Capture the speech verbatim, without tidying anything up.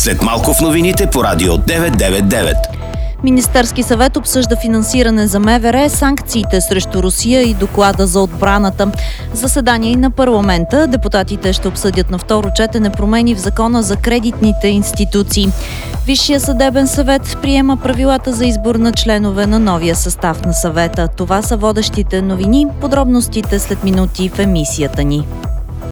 След малко в новините по Радио деветстотин деветдесет и девет. Министерски съвет обсъжда финансиране за МВР, санкциите срещу Русия и доклада за отбраната. Заседание на парламента. Депутатите ще обсъдят на второ четене промени в закона за кредитните институции. Висшия съдебен съвет приема правилата за избор на членове на новия състав на съвета. Това са водещите новини. Подробностите след минути в емисията ни.